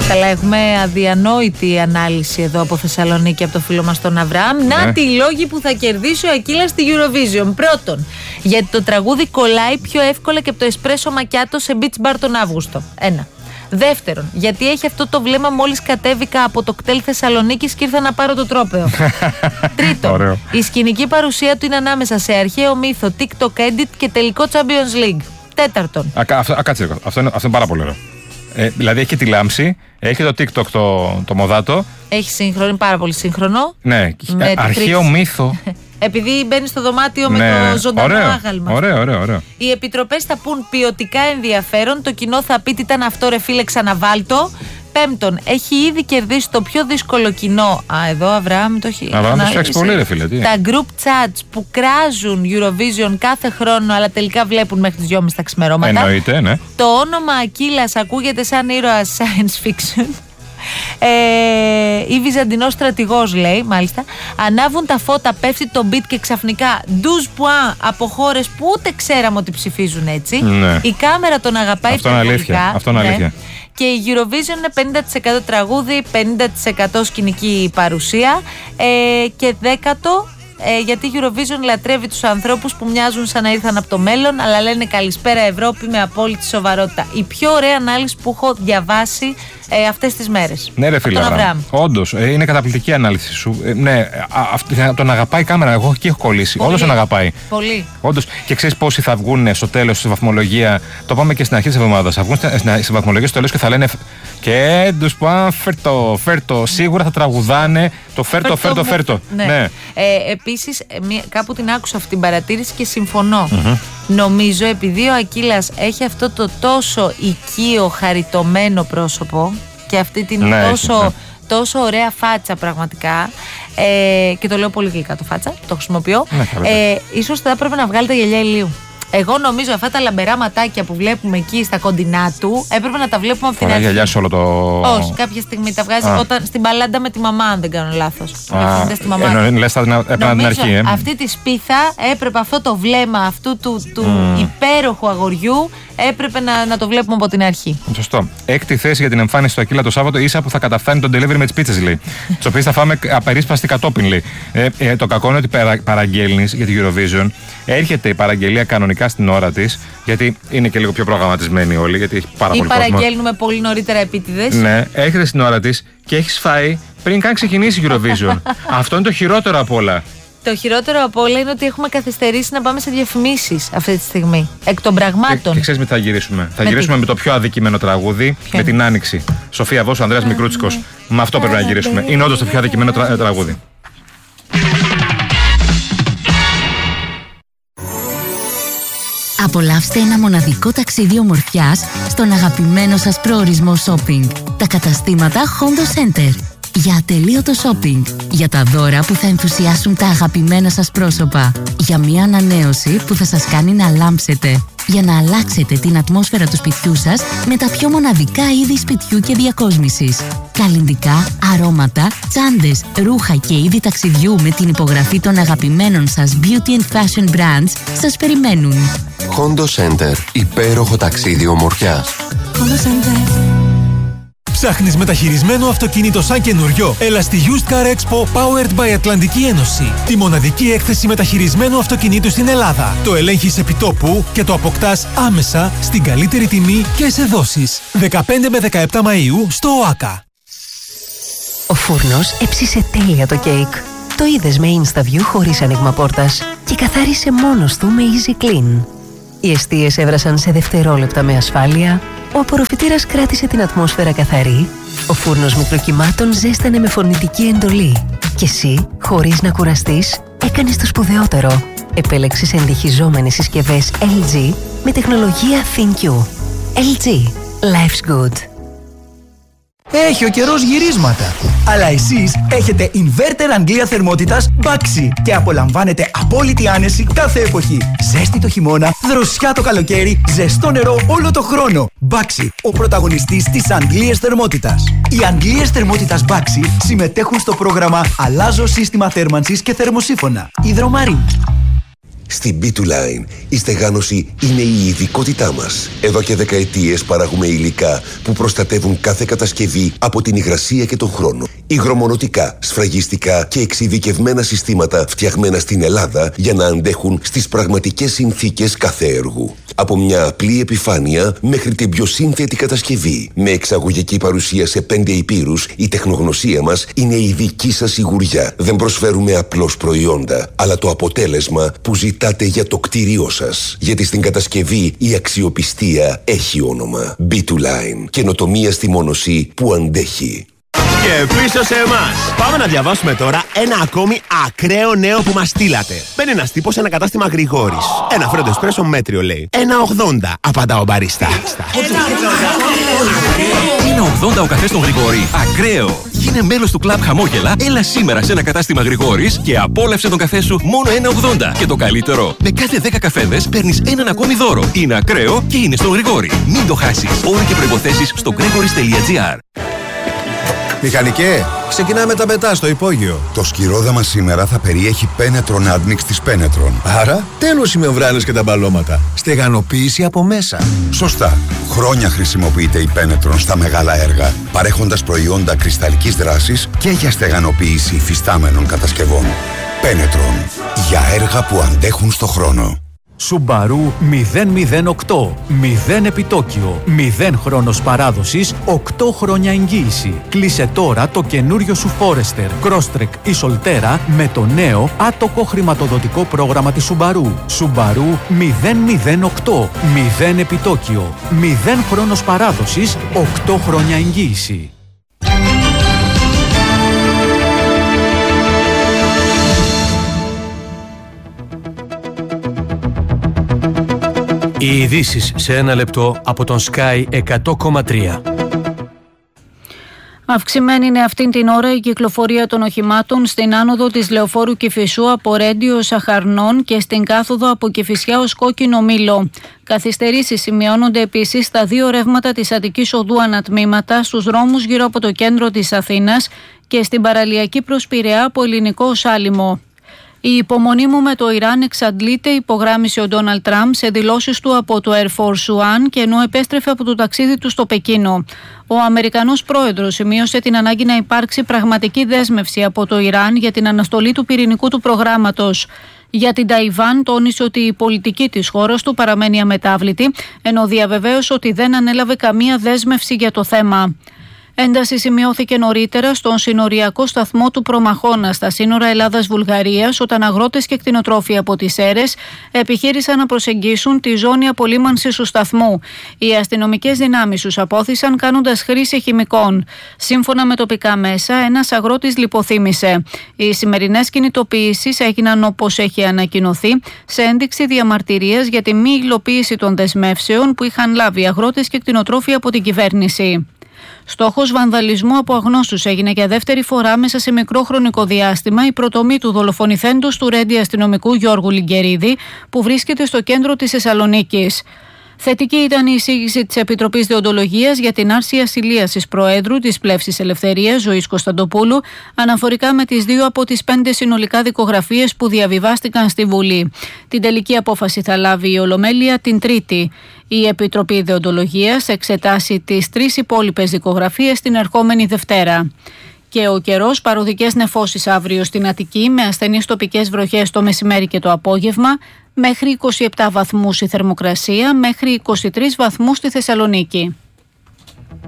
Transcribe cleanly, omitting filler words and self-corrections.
Καλά, έχουμε αδιανόητη ανάλυση εδώ από Θεσσαλονίκη από το φίλο μας τον Αβραάμ. Να τι λόγοι που θα κερδίσει ο Ακύλας στη Eurovision. Πρώτον, γιατί το τραγούδι κολλάει πιο εύκολα και από το εσπρέσο μακιάτο σε beach bar τον Αύγουστο. Ένα. Δεύτερον, γιατί έχει αυτό το βλέμμα μόλις κατέβηκα από το κτέλ Θεσσαλονίκης και ήρθα να πάρω το τρόπαιο. Τρίτον, η σκηνική παρουσία του είναι ανάμεσα σε αρχαίο μύθο, TikTok edit και τελικό Champions League. Τέταρτον. Κάτσε, αυτό είναι πάρα πολύ ωραίο. Δηλαδή έχει τη λάμψη, έχει το TikTok το μοδάτο. Έχει σύγχρονο, είναι πάρα πολύ σύγχρονο. Ναι, αρχαίο μύθο. Επειδή μπαίνει στο δωμάτιο με το ζωντανό άγαλμα. Ωραίο. Οι επιτροπές θα πούν ποιοτικά ενδιαφέρον. Το κοινό θα πει τι ήταν αυτό, ρε φίλε, ξαναβάλτο. Πέμπτον, έχει ήδη κερδίσει το πιο δύσκολο κοινό. Εδώ Αβραάμ το έχει. Αβραάμ το φτιάξει πολύ, ρε φίλε. Τα group chats που κράζουν Eurovision κάθε χρόνο, αλλά τελικά βλέπουν μέχρι τις 2.30 τα ξημερώματα. Εννοείται, ναι. Το όνομα Ακύλας ακούγεται σαν ήρωας science fiction. Ή βυζαντινός στρατηγός, λέει, μάλιστα. Ανάβουν τα φώτα, πέφτει το beat και ξαφνικά ντουζ πουά από χώρες που ούτε ξέραμε ότι ψηφίζουν έτσι. Ναι. Η κάμερα τον αγαπάει. Αυτό είναι αλήθεια. Αυτό είναι αλήθεια. Και η Eurovision είναι 50% τραγούδι, 50% σκηνική παρουσία και 10% γιατί η Eurovision λατρεύει τους ανθρώπους που μοιάζουν σαν να ήρθαν από το μέλλον, αλλά λένε καλησπέρα Ευρώπη με απόλυτη σοβαρότητα. Η πιο ωραία ανάλυση που έχω διαβάσει αυτές τις μέρες. Ναι, ρε φίλε, όντως, είναι καταπληκτική ανάλυση σου. Ναι, τον αγαπάει η κάμερα. Εγώ εκεί έχω κολλήσει. Όντως τον αγαπάει. Πολύ. Όντως. Και ξέρεις πόσοι θα βγουν στο τέλος στη βαθμολογία. Το πάμε και στην αρχή της εβδομάδας. Θα βγουν στη βαθμολογία στο τέλος και θα λένε. Και τους πάνε φέρτο. Σίγουρα θα τραγουδάνε το φέρτο. Ναι. Επίσης, κάπου την άκουσα αυτή την παρατήρηση και συμφωνώ. Νομίζω επειδή ο Ακύλας έχει αυτό το τόσο οικείο, χαριτωμένο πρόσωπο και αυτή την τόσο ωραία φάτσα πραγματικά, και το λέω πολύ γλυκά το φάτσα, το χρησιμοποιώ, ίσως θα έπρεπε να βγάλει τα γυαλιά ηλίου. Εγώ νομίζω αυτά τα λαμπερά ματάκια που βλέπουμε εκεί στα κοντινά του έπρεπε να τα βλέπουμε από την αρχή. Γυαλιά σε όλο το. Όχι, κάποια στιγμή τα βγάζει όταν στην μπαλάντα με τη μαμά, αν δεν κάνω λάθος. Στη μαμά. Λες από την αρχή. Αυτή τη σπίθα έπρεπε αυτό το βλέμμα αυτού του υπέροχου αγοριού έπρεπε να το βλέπουμε από την αρχή. Σωστό. Έκτη θέση για την εμφάνιση του Ακύλα το Σάββατο, ίσα που θα καταφτάνει τον delivery με τις πίτσες, λέει. Τις οποίες θα φάμε απερίσπαστη κατόπιν, λέει. Το κακό είναι ότι παραγγέλνεις για την Eurovision. Έρχεται η παραγγελία κανονικά στην ώρα της, γιατί είναι και λίγο πιο προγραμματισμένοι όλοι, γιατί έχει πάρα πολύ κόσμο. Ή παραγγέλνουμε πολύ νωρίτερα επίτηδες. Ναι, έρχεται στην ώρα της και έχεις φάει πριν καν ξεκινήσει η Eurovision. Αυτό είναι το χειρότερο απ' όλα. Το χειρότερο απ' όλα είναι ότι έχουμε καθυστερήσει να πάμε σε διαφημίσεις αυτή τη στιγμή. Εκ των πραγμάτων. Και ξέρεις με τι θα γυρίσουμε. Θα γυρίσουμε με το πιο αδικημένο τραγούδι, με την Άνοιξη. Σοφία Βόσου, Ανδρέας Μικρούτσικος. Με αυτό πρέπει να γυρίσουμε. Είναι όντως το πιο αδικημένο τραγούδι. Απολαύστε ένα μοναδικό ταξίδι ομορφιάς στον αγαπημένο σας προορισμό shopping. Τα καταστήματα Hondo Center. Για ατελείωτο shopping. Για τα δώρα που θα ενθουσιάσουν τα αγαπημένα σας πρόσωπα. Για μια ανανέωση που θα σας κάνει να λάμψετε. Για να αλλάξετε την ατμόσφαιρα του σπιτιού σας με τα πιο μοναδικά είδη σπιτιού και διακόσμησης. Καλλυντικά, αρώματα, τσάντες, ρούχα και είδη ταξιδιού με την υπογραφή των αγαπημένων σας beauty and fashion brands σας περιμένουν. Hondo Center. Υπέροχο ταξίδι ομορφιάς. Hondo Center. Ψάχνεις μεταχειρισμένο αυτοκίνητο σαν καινούριο? Έλα στη Used Car Expo Powered by Ατλαντική Ένωση. Τη μοναδική έκθεση μεταχειρισμένου αυτοκινήτου στην Ελλάδα. Το ελέγχεις επιτόπου και το αποκτάς άμεσα στην καλύτερη τιμή και σε δόσεις. 15 με 17 Μαΐου στο ΟΑΚΑ. Ο φούρνος έψισε τέλεια το κέικ. Το είδες με InstaView χωρίς άνοιγμα πόρτας και καθάρισε μόνος του με Easy Clean. Οι εστίες έβρασαν σε δευτερόλεπτα με ασφάλεια, ο απορροφητήρας κράτησε την ατμόσφαιρα καθαρή, ο φούρνος μικροκυμάτων ζέστανε με φωνητική εντολή και εσύ, χωρίς να κουραστείς, έκανες το σπουδαιότερο. Επέλεξες εντυχιζόμενες συσκευές LG με τεχνολογία ThinQ. LG. Life's good. Έχει ο καιρός γυρίσματα. Αλλά εσείς έχετε inverter Αγγλία θερμότητας Baxi και απολαμβάνετε απόλυτη άνεση κάθε εποχή. Ζέστη το χειμώνα, δροσιά το καλοκαίρι, ζεστό νερό όλο το χρόνο. Baxi, ο πρωταγωνιστής της Αγγλίας θερμότητας. Οι Αγγλίες θερμότητας Baxi συμμετέχουν στο πρόγραμμα Αλλάζω σύστημα θέρμανσης και θερμοσύφωνα. Υδρομαρίν. Στην B2Line η στεγάνωση είναι η ειδικότητά μας. Εδώ και δεκαετίες παράγουμε υλικά που προστατεύουν κάθε κατασκευή από την υγρασία και τον χρόνο. Υγρομονωτικά, σφραγιστικά και εξειδικευμένα συστήματα φτιαγμένα στην Ελλάδα για να αντέχουν στις πραγματικές συνθήκες κάθε έργου. Από μια απλή επιφάνεια μέχρι την πιο σύνθετη κατασκευή. Με εξαγωγική παρουσία σε 5 υπήρους, η τεχνογνωσία μας είναι η δική σας σιγουριά. Δεν προσφέρουμε απλώς προϊόντα, αλλά το αποτέλεσμα που ζητάτε για το κτίριό σας. Γιατί στην κατασκευή η αξιοπιστία έχει όνομα. B2Line. Καινοτομία στη μόνωση που αντέχει. Και πίσω σε εμάς. Πάμε να διαβάσουμε τώρα ένα ακόμη ακραίο νέο που μας στείλατε. Μπαίνει ένας τύπος σε ένα κατάστημα Γρηγόρης. Ένα φρέντο εσπρέσο μέτριο λέει. 1,80 απαντά ο μπαρίστα. 1,80 ο καφές των Γρηγόρη. Ακραίο. Γίνε μέλος του κλαμπ Χαμόγελα. Έλα σήμερα σε ένα κατάστημα Γρηγόρης και απόλαυσε τον καφέ σου μόνο 1,80. Και το καλύτερο, με κάθε 10 καφέδες παίρνεις έναν ακόμη δώρο. Είναι ακραίο και είναι στον Γρηγόρη. Μην το χάσεις. Όροι και προϋποθέσεις στο gregoris.gr. Μηχανικέ, ξεκινάμε τα μετά στο υπόγειο. Το σκυρόδαμα σήμερα θα περιέχει Penetron Admix της Penetron. Άρα, τέλος οι μεμβράνες και τα μπαλώματα. Στεγανοποίηση από μέσα. Σωστά. Χρόνια χρησιμοποιείται η Penetron στα μεγάλα έργα, παρέχοντας προϊόντα κρυσταλλικής δράσης και για στεγανοποίηση υφιστάμενων κατασκευών. Penetron. Για έργα που αντέχουν στο χρόνο. Subaru 008. 0 επιτόκιο. 0 χρόνος παράδοσης. 8 χρόνια εγγύηση. Κλείσε τώρα το καινούριο σου Forester, Crosstrek ή Solterra με το νέο άτοκο χρηματοδοτικό πρόγραμμα της Subaru. Subaru 008. 0 επιτόκιο. 0 χρόνος παράδοσης. 8 χρόνια εγγύηση. Οι ειδήσεις σε ένα λεπτό από τον Sky 100,3. Αυξημένη είναι αυτήν την ώρα η κυκλοφορία των οχημάτων στην άνοδο της Λεωφόρου Κηφισού από Ρέντιο Σαχαρνών και στην κάθοδο από Κηφισιά ως Κόκκινο Μήλο. Καθυστερήσεις σημειώνονται επίσης στα 2 ρεύματα της Αττικής Οδού ανατμήματα στους δρόμους γύρω από το κέντρο της Αθήνας και στην παραλιακή προς Πειραιά από Ελληνικό ως Άλυμο. Η υπομονή μου με το Ιράν εξαντλείται, υπογράμμισε ο Ντόναλντ Τραμπ σε δηλώσεις του από το Air Force One και ενώ επέστρεφε από το ταξίδι του στο Πεκίνο. Ο Αμερικανός πρόεδρος σημείωσε την ανάγκη να υπάρξει πραγματική δέσμευση από το Ιράν για την αναστολή του πυρηνικού του προγράμματος. Για την Ταϊβάν τόνισε ότι η πολιτική της χώρας του παραμένει αμετάβλητη, ενώ διαβεβαίωσε ότι δεν ανέλαβε καμία δέσμευση για το θέμα. Ένταση σημειώθηκε νωρίτερα στον συνοριακό σταθμό του Προμαχώνα στα σύνορα Ελλάδας-Βουλγαρίας, όταν αγρότες και κτηνοτρόφοι από τις Σέρρες επιχείρησαν να προσεγγίσουν τη ζώνη απολύμανσης του σταθμού. Οι αστυνομικές δυνάμεις τους απόθυσαν κάνοντας χρήση χημικών. Σύμφωνα με τοπικά μέσα, ένας αγρότης λιποθύμησε. Οι σημερινές κινητοποιήσεις έγιναν όπως έχει ανακοινωθεί, σε ένδειξη διαμαρτυρίας για τη μη υλοποίηση των δεσμεύσεων που είχαν λάβει αγρότες και κτηνοτρόφοι από την κυβέρνηση. Στόχος βανδαλισμού από αγνώστους έγινε για δεύτερη φορά μέσα σε μικρό χρονικό διάστημα η προτομή του δολοφονηθέντος του ρέντι αστυνομικού Γιώργου Λιγκερίδη, που βρίσκεται στο κέντρο της Θεσσαλονίκης. Θετική ήταν η εισήγηση της Επιτροπής Δεοντολογίας για την άρση ασυλίας της Προέδρου της Πλεύσης Ελευθερίας, Ζωής Κωνσταντοπούλου, αναφορικά με τις 2 από τις 5 συνολικά δικογραφίες που διαβιβάστηκαν στη Βουλή. Την τελική απόφαση θα λάβει η Ολομέλεια την Τρίτη. Η Επιτροπή Δεοντολογίας εξετάσει τις 3 υπόλοιπες δικογραφίες την ερχόμενη Δευτέρα. Και ο καιρός, παροδικές νεφώσεις αύριο στην Αττική με ασθενείς τοπικές βροχές το μεσημέρι και το απόγευμα, μέχρι 27 βαθμούς η θερμοκρασία, μέχρι 23 βαθμούς στη Θεσσαλονίκη.